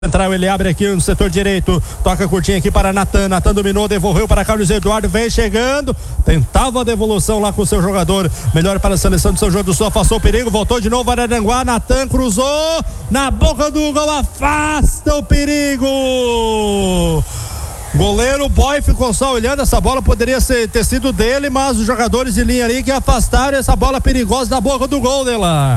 Central, ele abre aqui no setor direito, toca curtinho aqui para Natan, dominou, devolveu para Carlos Eduardo, vem chegando, tentava a devolução lá com o seu jogador, melhor para a seleção de São João do Sul, afastou o perigo, voltou de novo Araranguá, Natan cruzou, na boca do gol, afasta o perigo, goleiro Boy ficou só olhando, essa bola poderia ter sido dele, mas os jogadores de linha ali que afastaram essa bola perigosa da boca do gol dela.